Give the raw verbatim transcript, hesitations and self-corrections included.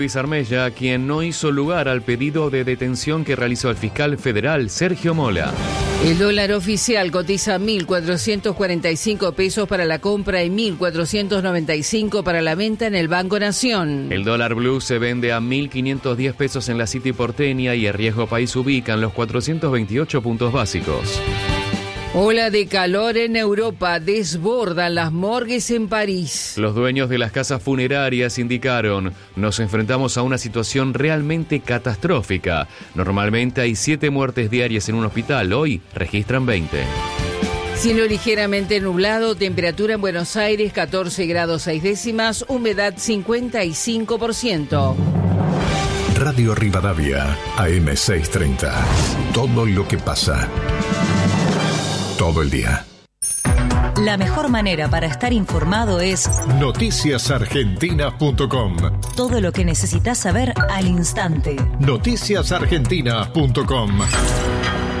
Luis Armella, quien no hizo lugar al pedido de detención que realizó el fiscal federal Sergio Mola. El dólar oficial cotiza mil cuatrocientos cuarenta y cinco pesos para la compra y mil cuatrocientos noventa y cinco para la venta en el Banco Nación. El dólar blue se vende a mil quinientos diez pesos en la City porteña y el riesgo país ubica en los cuatrocientos veintiocho puntos básicos. Ola de calor en Europa, desbordan las morgues en París. Los dueños de las casas funerarias indicaron: nos enfrentamos a una situación realmente catastrófica. Normalmente hay siete muertes diarias en un hospital, hoy registran veinte. Cielo ligeramente nublado, temperatura en Buenos Aires catorce grados seis décimas, humedad cincuenta y cinco por ciento. Radio Rivadavia, A M seiscientos treinta. Todo lo que pasa. Todo el día. La mejor manera para estar informado es noticias argentinas punto com. Todo lo que necesitas saber al instante. noticias argentinas punto com.